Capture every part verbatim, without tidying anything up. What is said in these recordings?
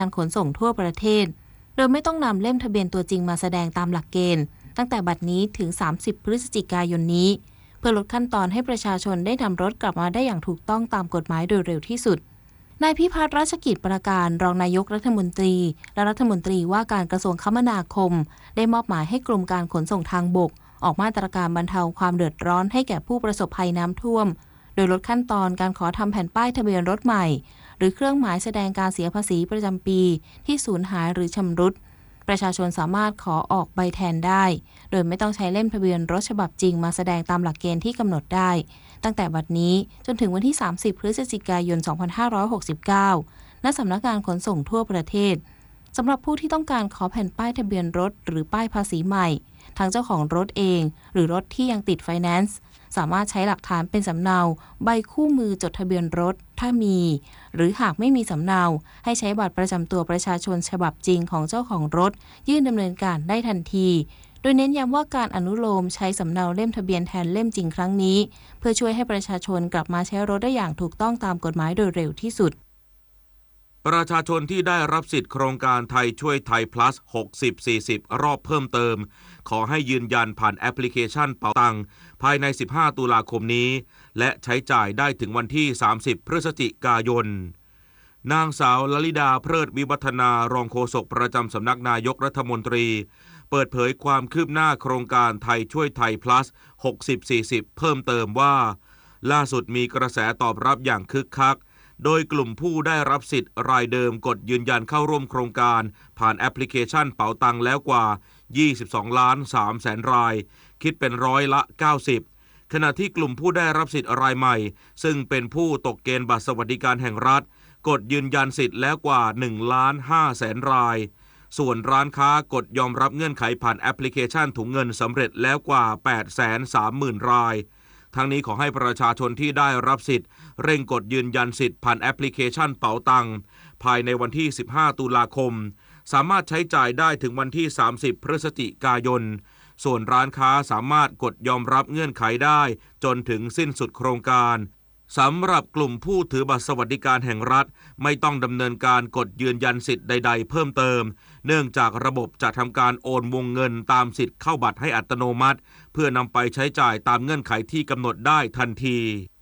การขนส่งทั่วประเทศโดยไม่ต้องนำเล่มทะเบียนตัวจริงมาแสดงตามหลักเกณฑ์ตั้งแต่บัดนี้ถึงสามสิบพฤศจิกายนนี้เพื่อลดขั้นตอนให้ประชาชนได้นำรถกลับมาได้อย่างถูกต้องตามกฎหมายโดยเร็วที่สุดนายพิพัฒน์ราชกิจประการรองนายกรัฐมนตรีและรัฐมนตรีว่าการกระทรวงคมนาคมได้มอบหมายให้กรมการขนส่งทางบกออกมาตรการบรรเทาความเดือดร้อนให้แก่ผู้ประสบภัยน้ำท่วมโดยลดขั้นตอนการขอทำแผ่นป้ายทะเบียนรถใหม่หรือเครื่องหมายแสดงการเสียภาษีประจำปีที่สูญหายหรือชำรุดประชาชนสามารถขอออกใบแทนได้โดยไม่ต้องใช้เล่มทะเบียนรถฉบับจริงมาแสดงตามหลักเกณฑ์ที่กำหนดได้ตั้งแต่บัดนี้จนถึงวันที่สามสิบพฤศจิกายนสองพันห้าร้อยหกสิบเก้าณสำนักงานขนส่งทั่วประเทศสำหรับผู้ที่ต้องการขอแผ่นป้ายทะเบียนรถหรือป้ายภาษีใหม่ทางเจ้าของรถเองหรือรถที่ยังติดไฟแนนซ์สามารถใช้หลักฐานเป็นสำเนาใบคู่มือจดทะเบียนรถถ้ามีหรือหากไม่มีสำเนาให้ใช้บัตรประจำตัวประชาชนฉบับจริงของเจ้าของรถยื่นดำเนินการได้ทันทีโดยเน้นย้ำว่าการอนุโลมใช้สำเนาเล่มทะเบียนแทนเล่มจริงครั้งนี้เพื่อช่วยให้ประชาชนกลับมาใช้รถได้อย่างถูกต้องตามกฎหมายโดยเร็วที่สุดประชาชนที่ได้รับสิทธิ์โครงการไทยช่วยไทย plus หกสิบ สี่สิบ รอบเพิ่มเติมขอให้ยืนยันผ่านแอปพลิเคชันเป๋าตังภายในสิบห้าตุลาคมนี้และใช้จ่ายได้ถึงวันที่สามสิบพฤศจิกายนนางสาวลลิดาเพลิดวิวัฒนารองโฆษกประจำสำนักนายกรัฐมนตรีเปิดเผยความคืบหน้าโครงการไทยช่วยไทย plus หกสิบ สี่สิบ เพิ่มเติมว่าล่าสุดมีกระแสตอบรับอย่างคึกคักโดยกลุ่มผู้ได้รับสิทธิ์รายเดิมกดยืนยันเข้าร่วมโครงการผ่านแอปพลิเคชันเป๋าตังแล้วกว่ายี่สิบสองล้านสามแสนรายคิดเป็นร้อยละเก้าสิบขณะที่กลุ่มผู้ได้รับสิทธิ์รายใหม่ซึ่งเป็นผู้ตกเกณฑ์บัตรสวัสดิการแห่งรัฐกดยืนยันสิทธิ์แล้วกว่าหนึ่งล้านห้าแสนรายส่วนร้านค้ากดยอมรับเงื่อนไขผ่านแอปพลิเคชันถุงเงินสำเร็จแล้วกว่า แปดแสนสามหมื่น รายทั้งนี้ขอให้ประชาชนที่ได้รับสิทธิ์เร่งกดยืนยันสิทธิ์ผ่านแอปพลิเคชันเป๋าตังภายในวันที่สิบห้าตุลาคมสามารถใช้จ่ายได้ถึงวันที่สามสิบพฤศจิกายนส่วนร้านค้าสามารถกดยอมรับเงื่อนไขได้จนถึงสิ้นสุดโครงการสำหรับกลุ่มผู้ถือบัตรสวัสดิการแห่งรัฐไม่ต้องดำเนินการกดยืนยันสิทธิ์ใดๆเพิ่มเติมเนื่องจากระบบจะทำการโอนวงเงินตามสิทธิ์เข้าบัตรให้อัตโนมัติเพื่อนำไปใช้จ่ายตามเงื่อนไขที่กำหนดได้ทันที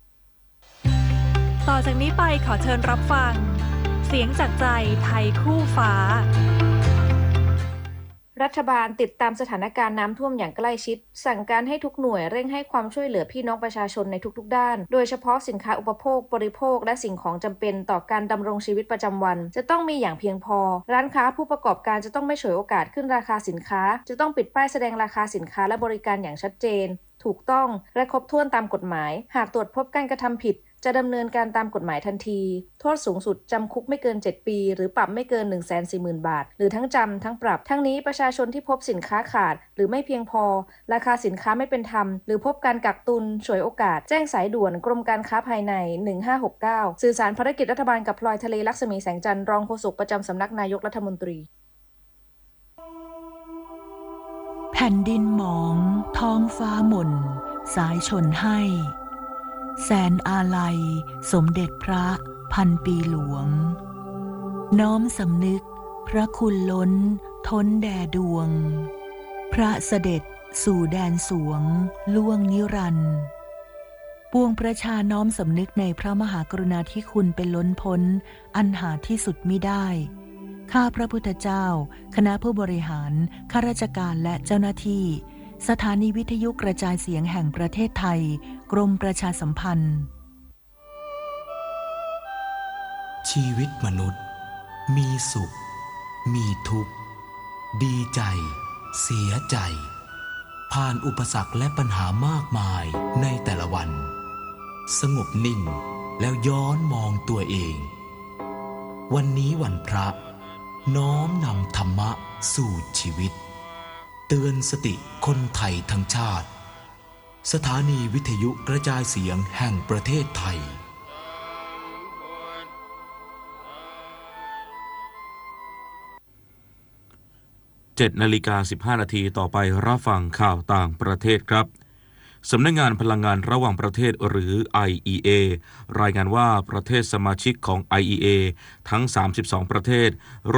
ต่อจากนี้ไปขอเชิญรับฟังเสียงจากใจไทยคู่ฟ้ารัฐบาลติดตามสถานการณ์น้ำท่วมอย่างใกล้ชิดสั่งการให้ทุกหน่วยเร่งให้ความช่วยเหลือพี่น้องประชาชนในทุกๆด้านโดยเฉพาะสินค้าอุปโภคบริโภคและสิ่งของจำเป็นต่อการดำรงชีวิตประจำวันจะต้องมีอย่างเพียงพอร้านค้าผู้ประกอบการจะต้องไม่ฉวยโอกาสขึ้นราคาสินค้าจะต้องปิดป้ายแสดงราคาสินค้าและบริการอย่างชัดเจนถูกต้องและครบถ้วนตามกฎหมายหากตรวจพบการกระทำผิดจะดำเนินการตามกฎหมายทันทีโทษสูงสุดจำคุกไม่เกินเจ็ดปีหรือปรับไม่เกิน หนึ่งแสนสี่หมื่น บาทหรือทั้งจำทั้งปรับทั้งนี้ประชาชนที่พบสินค้าขาดหรือไม่เพียงพอราคาสินค้าไม่เป็นธรรมหรือพบการกักตุนฉวยโอกาสแจ้งสายด่วนกรมการค้าภายในหนึ่งห้าหกเก้าสื่อสารภารกิจรัฐบาลกับพลอยทะเลลักษมีแสงจันทร์รองโฆษกประจำสำนักนายกรัฐมนตรีแผ่นดินหมองท้องฟ้าหม่นสายชนให้แสนอาลัยสมเด็จพระพันปีหลวงน้อมสำนึกพระคุณล้นท้นแด่ดวงพระเสด็จสู่แดนสวงล่วงนิรันดร์ปวงประชาน้อมสำนึกในพระมหากรุณาธิคุณเป็นล้นพ้นอันหาที่สุดมิได้ข้าพระพุทธเจ้าคณะผู้บริหารข้าราชการและเจ้าหน้าที่สถานีวิทยุกระจายเสียงแห่งประเทศไทยกรมประชาสัมพันธ์ชีวิตมนุษย์มีสุขมีทุกข์ดีใจเสียใจผ่านอุปสรรคและปัญหามากมายในแต่ละวันสงบนิ่งแล้วย้อนมองตัวเองวันนี้วันพระน้อมนำธรรมะสู่ชีวิตเตือนสติคนไทยทั้งชาติสถานีวิทยุกระจายเสียงแห่งประเทศไทยเจ็ดนาฬิกาสิบห้านาทีต่อไปรับฟังข่าวต่างประเทศครับสำนักงานพลังงานระหว่างประเทศหรือ ไอ อี เอ รายงานว่าประเทศสมาชิกของ ไอ อี เอ ทั้งสามสิบสองประเทศ